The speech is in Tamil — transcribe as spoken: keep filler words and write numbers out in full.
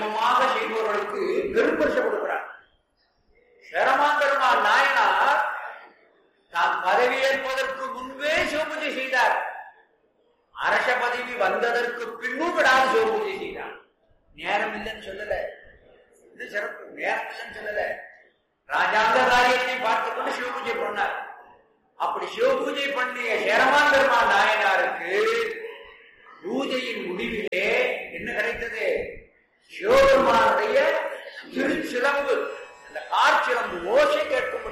நியமமாக செய்பவர்களுக்கு பெரும்பரிசு கொடுக்கிறார். சேரமாந்தருமாள் நாயனார் தான் பதவியேற்பதற்கு முன்பே சிவபூஜை செய்தார். அரச பதவி வந்ததற்கு பின்பும் விடாது சிவபூஜை செய்தார். நேரம் இல்லைன்னு சொல்லல, இது சிறப்பு. நேரம் இல்லைன்னு சொல்லல, ராஜாங்க காரியத்தை பார்த்துக் கொண்டு சிவபூஜை பண்ணார். அப்படி சிவபூஜை பண்ணிய சேரமாந்தருமாள் நாயனாருக்கு பூஜையின் முடிவிலே என்ன கிடைத்தது? சிவபெருமானுடைய திருச்சிலம்பு, அந்த காற்சிலம்பு ஓசை கேட்கும்